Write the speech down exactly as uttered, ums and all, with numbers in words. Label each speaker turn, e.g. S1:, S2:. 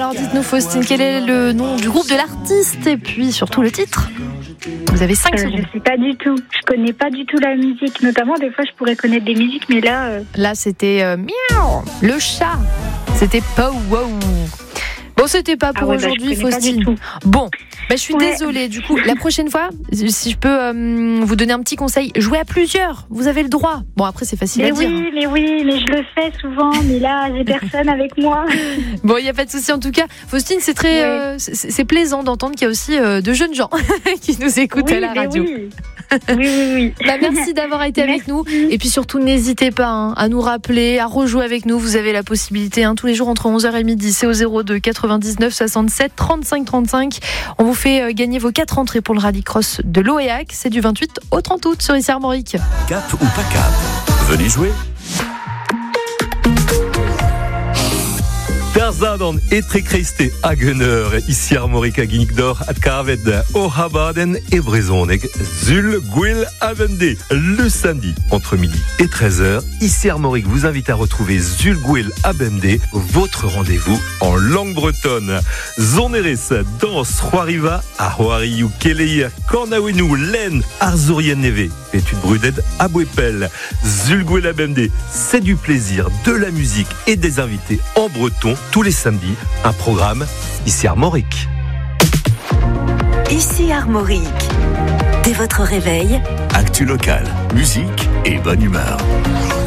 S1: Alors dites-nous Faustine, quel est le nom du groupe, de l'artiste et puis surtout le titre? Vous avez cinq
S2: Euh,
S1: secondes.
S2: je sais pas du tout. Je connais pas du tout la musique. Notamment, des fois, je pourrais connaître des musiques, mais là... euh,
S1: Là c'était euh, miaou, le chat. C'était Pow Wow. Bon, c'était pas pour
S2: ah ouais, bah,
S1: aujourd'hui
S2: je connais pas du
S1: Faustine.
S2: tout.
S1: Bon, bah, je suis
S2: Ouais.
S1: désolée. Du coup, la prochaine fois, si je peux euh, vous donner un petit conseil, jouez à plusieurs. Vous avez le droit. Bon, après c'est facile
S2: Mais
S1: à dire.
S2: oui, mais oui, mais je le fais souvent. Mais là, j'ai personne avec moi.
S1: Bon, il n'y a pas de souci. En tout cas, Faustine, c'est très,
S2: Ouais.
S1: euh, c'est c'est plaisant d'entendre qu'il y a aussi euh, de jeunes gens qui nous écoutent
S2: oui,
S1: à la
S2: mais
S1: radio.
S2: Oui, oui, oui. oui.
S1: Bah, merci d'avoir été avec nous. Et puis surtout, n'hésitez pas hein, à nous rappeler, à rejouer avec nous. Vous avez la possibilité hein, tous les jours entre onze heures et midi. C'est au zéro deux quatre-vingt-dix-neuf soixante-sept trente-cinq trente-cinq. On vous fait euh, gagner vos quatre entrées pour le rallycross de l'Oéac. C'est du vingt-huit au trente août sur Ici Armorique.
S3: Cap ou pas cap? Venez jouer. Der zaden etre kreiste agener, ici Armorique à Guinigdor, à Carved, au Habaden et Brezonek, Zul, Gwil, Avende. Le samedi, entre midi et treize heures, ici Armorique vous invite à retrouver Zul, Gwil, Abende, votre rendez-vous en langue bretonne. Zoneres, danse, Roariva, à Roariou, Keleia, Kornawenu, Len, Arzurien Neve, étude bruded, Abouepel, Zul, Gwil, Abende. C'est du plaisir, de la musique et des invités en breton. Tous les samedis, un programme ici Armorique.
S4: Ici Armorique. Dès votre réveil,
S3: Actu local, musique et bonne humeur.